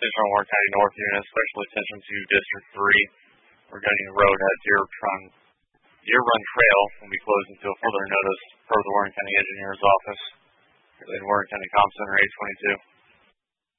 attention on Warren County North unit, special attention to District 3. Regarding the road at Deer Run Trail will be closed until further notice per the Warren County Engineer's Office. Warren County Comm Center 822.